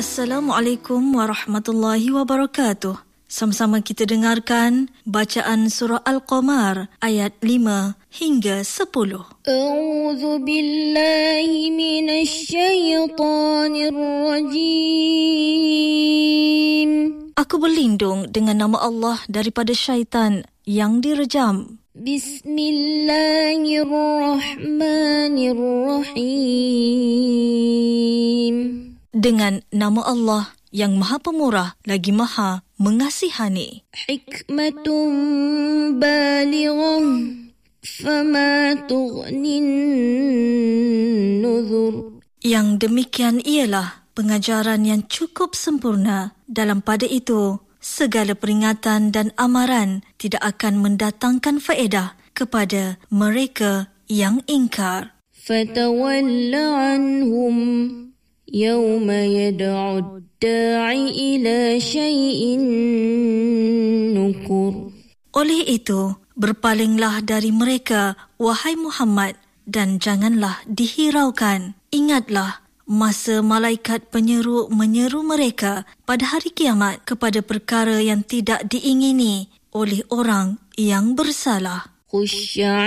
Assalamualaikum warahmatullahi wabarakatuh. Sama-sama kita dengarkan bacaan surah Al-Qamar ayat 5 hingga 10. A'udzu billahi minasy syaithanir rajim. Aku berlindung dengan nama Allah daripada syaitan yang direjam. Bismillahirrahmanirrahim. Dengan nama Allah yang Maha Pemurah lagi Maha Mengasihani. Hikmatun balighah fama tughnin nuzur. Yang demikian ialah pengajaran yang cukup sempurna. Dalam pada itu, segala peringatan dan amaran tidak akan mendatangkan faedah kepada mereka yang ingkar. Fatawalla anhum yawma yad'u ad-da'i ila syai'in nukur. Oleh itu, berpalinglah dari mereka, wahai Muhammad, dan janganlah dihiraukan. Ingatlah masa malaikat penyeru menyeru mereka pada hari kiamat kepada perkara yang tidak diingini oleh orang yang bersalah.